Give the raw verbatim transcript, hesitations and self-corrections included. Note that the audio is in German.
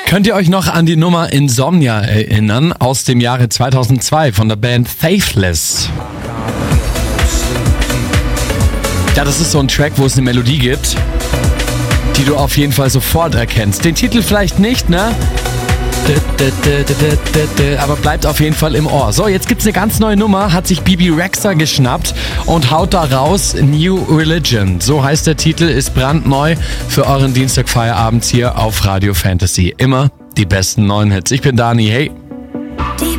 Könnt ihr euch noch an die Nummer Insomnia erinnern aus dem Jahre zweitausendzwei von der Band Faithless? Ja, das ist so ein Track, wo es eine Melodie gibt, die du auf jeden Fall sofort erkennst. Den Titel vielleicht nicht, ne? Aber bleibt auf jeden Fall im Ohr. So, jetzt gibt's eine ganz neue Nummer, hat sich Bibi Rexha geschnappt und haut da raus New Religion. So heißt der Titel, ist brandneu für euren Dienstagfeierabend hier auf Radio Fantasy. Immer die besten neuen Hits. Ich bin Dani, hey.